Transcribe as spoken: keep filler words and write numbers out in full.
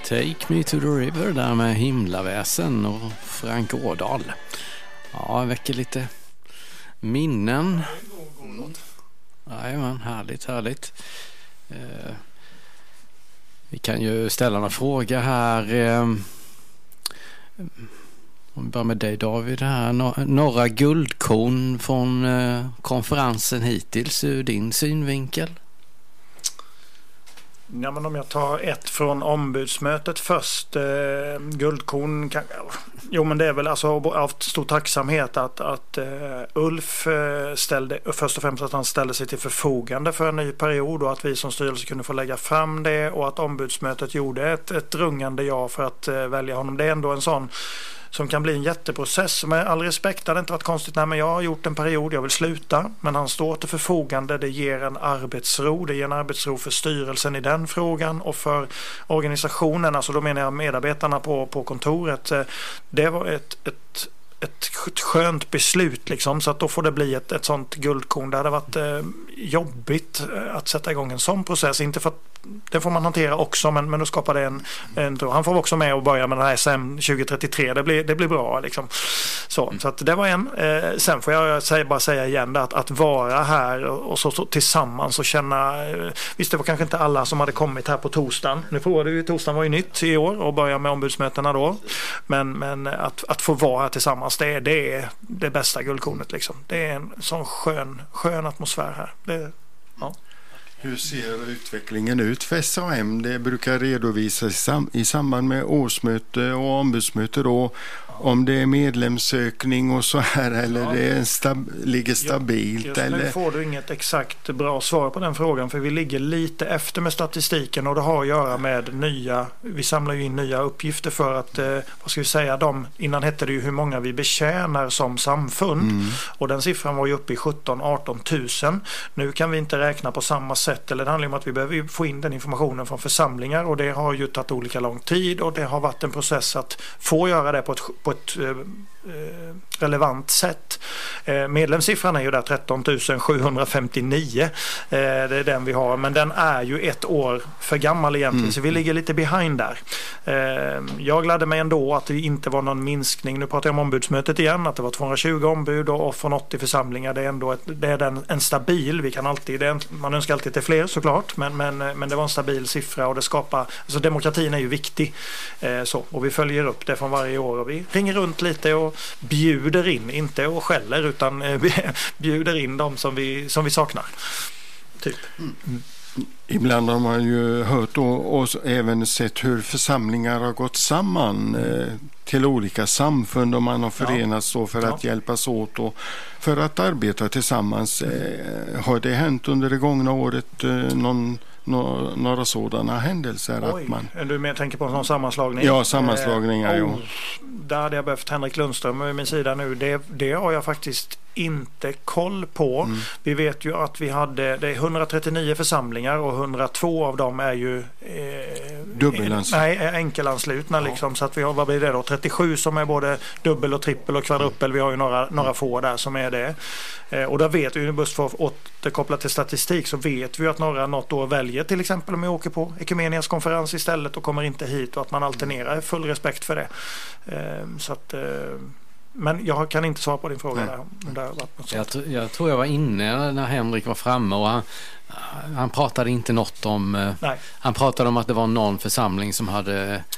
Take Me To The River där med Himlaväsen och Frank Ådahl. Ja, väcker lite minnen. Jajamän, härligt, härligt. Eh, vi kan ju ställa några frågor här. Eh, om vi börjar med dig David här. Några guldkorn från eh, konferensen hittills ur din synvinkel? Ja, men om jag tar ett från ombudsmötet först. Eh, guldkorn. Kan, jo, men det är väl alltså av stor tacksamhet att, att uh, Ulf uh, ställde, först och främst att han ställde sig till förfogande för en ny period och att vi som styrelse kunde få lägga fram det och att ombudsmötet gjorde ett, ett rungande ja för att uh, välja honom. Det är ändå en sån som kan bli en jätteprocess. Med all respekt, det hade inte varit konstigt. Nej, men jag har gjort en period, jag vill sluta. Men han står till förfogande, det ger en arbetsro. Det ger en arbetsro för styrelsen i den frågan och för organisationen, alltså då menar jag medarbetarna på, på kontoret. Det var ett, ett ett skönt beslut liksom, så att då får det bli ett, ett sånt guldkorn. Det hade varit eh, jobbigt att sätta igång en sån process, inte för att det får man hantera också, men, men då skapar det en, en han får också med och börja med den här S M tjugo trettiotre, det blir, det blir bra liksom. Så, så att det var en eh, sen får jag säga, bara säga igen det, att, att vara här och, och så, så tillsammans och känna, eh, visst det var kanske inte alla som hade kommit här på torsdagen, nu provade vi, torsdagen var ju nytt i år och börja med ombudsmötena då, men, men att, att få vara här tillsammans, det, det är det bästa guldkornet liksom. Det är en sån skön, skön atmosfär här. Det, ja. Hur ser utvecklingen ut för S A M? Det brukar redovisas i, sam- i samband med årsmöte och ombudsmöte då, om det är medlemsökning och så här, eller ja. det är stab- ligger stabilt. Just eller? Nu får du inget exakt bra svar på den frågan, för vi ligger lite efter med statistiken och det har att göra med nya, vi samlar ju in nya uppgifter för att, eh, vad ska vi säga, de, innan hette det ju hur många vi betjänar som samfund mm. och den siffran var ju uppe i sjutton till arton tusen. Nu kan vi inte räkna på samma sätt, eller det handlar om att vi behöver få in den informationen från församlingar och det har ju tagit olika lång tid och det har varit en process att få göra det på ett på ett eh, relevant sätt. Eh, medlemssiffran är ju där tretton tusen sjuhundrafemtionio. Eh, det är den vi har, men den är ju ett år för gammal egentligen, mm. så vi ligger lite behind där. Eh, jag gladde mig ändå att det inte var någon minskning. Nu pratar jag om ombudsmötet igen, att det var tvåhundratjugo ombud och från åttio församlingar. Det är ändå ett, det är den, en stabil, vi kan alltid, det är en, man önskar alltid till fler såklart, men, men, men det var en stabil siffra och det skapar, alltså demokratin är ju viktig. Eh, så, och vi följer upp det från varje år och vi ringer runt lite och bjuder in, inte och skäller, utan bjuder in dem som vi, som vi saknar. Typ. Mm. Ibland har man ju hört och, och även sett hur församlingar har gått samman eh, till olika samfund och man har förenats då för att ja. hjälpas åt och för att arbeta tillsammans. Eh, har det hänt under det gångna året eh, någon Nå- några sådana händelser? Oj, att man... du mer tänker på en sån sammanslagning? Ja, sammanslagningar. Eh, oh, där hade jag behövt Henrik Lundström vid min sida nu. Det, det har jag faktiskt inte koll på. Mm. Vi vet ju att vi hade det är etthundratrettionio församlingar och hundratvå av dem är ju eh, dubbelanslutna. Nej, enkelanslutna ja. liksom, så att vi har, vad blir det då? trettiosju som är både dubbel och trippel och kvadruppel. Vi har ju några, några få där som är det. Eh, och där vet vi, just för att återkoppla till statistik, så vet vi att några något år väljer, till exempel om vi åker på Ekumenias konferens istället och kommer inte hit och att man alternerar. Full respekt för det. Eh, så att eh, men jag kan inte svara på din fråga där, om det har varit något jag, t- jag tror jag var inne när Henrik var framme och han, han pratade inte något om Nej. han pratade om att det var någon församling som hade